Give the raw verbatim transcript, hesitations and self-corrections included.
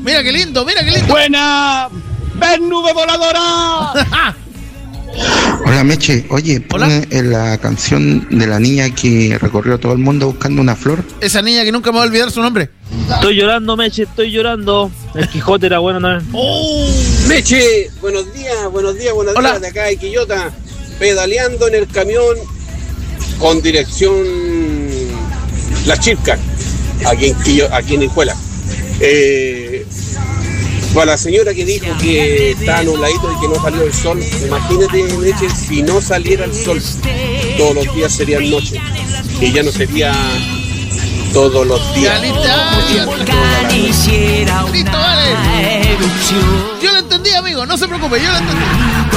Mira qué lindo, mira qué lindo. ¡Buena! ¡Ven, nube voladora! Hola Meche, oye, pone en la canción de la niña que recorrió todo el mundo buscando una flor. Esa niña que nunca me va a olvidar su nombre. Estoy llorando, Meche, estoy llorando. El Quijote era bueno también. Oh. Meche, buenos días, buenos días, buenos Hola. días de acá de Quillota, pedaleando en el camión con dirección Las Chilcas, aquí en Quillo, aquí en Hijuela. Eh, para la señora que dijo que está nubladito y que no salió el sol, imagínate, Meche, si no saliera el sol, todos los días serían noche y ya no sería todos los días. Ya, listo, listo, vale. Yo lo entendí, amigo, no se preocupe, yo lo entendí.